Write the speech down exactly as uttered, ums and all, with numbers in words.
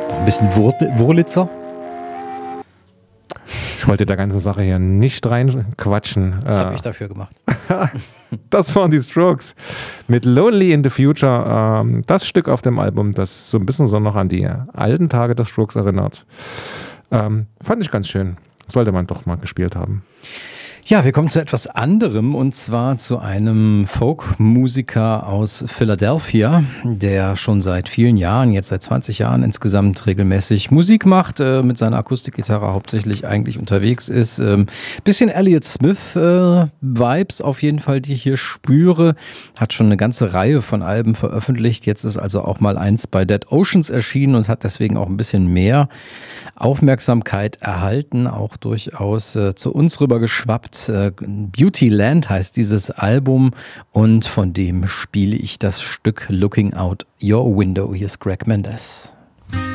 Noch ein bisschen Wur- Wurlitzer. Ich wollte der ganzen Sache hier nicht reinquatschen. Das äh, habe ich dafür gemacht. Das waren die Strokes mit Lonely in the Future. Ähm, das Stück auf dem Album, das so ein bisschen so noch an die alten Tage der Strokes erinnert. Ähm, fand ich ganz schön. Sollte man doch mal gespielt haben. Ja, wir kommen zu etwas anderem und zwar zu einem Folkmusiker aus Philadelphia, der schon seit vielen Jahren, jetzt seit zwanzig Jahren insgesamt regelmäßig Musik macht, äh, mit seiner Akustikgitarre hauptsächlich eigentlich unterwegs ist. Ähm, bisschen Elliott Smith äh, Vibes auf jeden Fall, die ich hier spüre. Hat schon eine ganze Reihe von Alben veröffentlicht. Jetzt ist also auch mal eins bei Dead Oceans erschienen und hat deswegen auch ein bisschen mehr Aufmerksamkeit erhalten, auch durchaus äh, zu uns rüber geschwappt. Äh, Beauty Land heißt dieses Album und von dem spiele ich das Stück Looking Out Your Window. Hier ist Greg Mendes.